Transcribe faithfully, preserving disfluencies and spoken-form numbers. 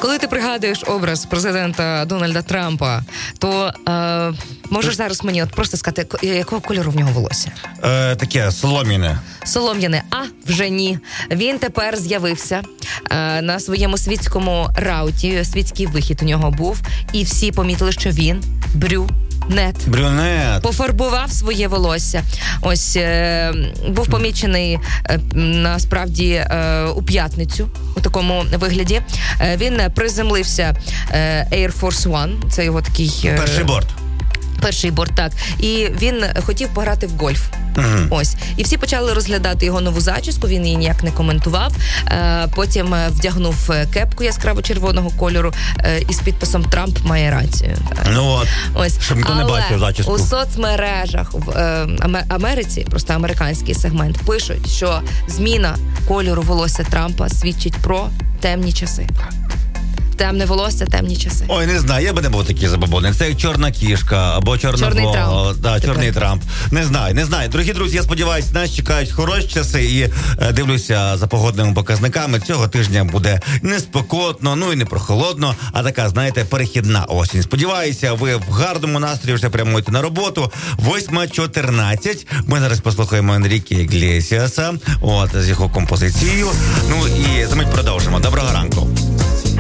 коли ти пригадуєш образ президента Дональда Трампа, то е, можеш зараз мені от просто сказати, якого кольору в нього волосся? Е, таке солом'яне. Солом'яне, а вже ні. Він тепер з'явився е, на своєму світському рауті, світський вихід у нього був, і всі помітили, що він брю. Нет. Брюнет. Пофарбував своє волосся. Ось е, був помічений е, насправді е, у п'ятницю у такому вигляді. Е, він приземлився е, Air Force One, це його такий... Е, Перший борт. Перший борт, так. І він хотів пограти в гольф. Uh-huh. Ось. І всі почали розглядати його нову зачіску, він її ніяк не коментував. Е, потім вдягнув кепку яскраво-червоного кольору е, із підписом «Трамп має рацію». Так. Ну от, ось. Щоб ніхто не бачив зачіску. У соцмережах в е, Америці, просто американський сегмент, пишуть, що зміна кольору волосся Трампа свідчить про темні часи. Темне волосся, темні часи. Ой, не знаю, я би не був такий забобонник. Це як чорна кішка, або чорна чорний во... Трамп. Да, чорний Трамп. Не знаю, не знаю. Дорогі друзі, я сподіваюся, нас чекають хороші часи і е, дивлюся за погодними показниками. Цього тижня буде не спекотно, ну і не прохолодно, а така, знаєте, перехідна осінь. Сподіваюся, ви в гарному настрої вже прямуєте на роботу. восьма чотирнадцять. Ми зараз послухаємо Енріке Іглесіаса, от, з його композицією. Ну і за мить продовжимо. Доброго ранку.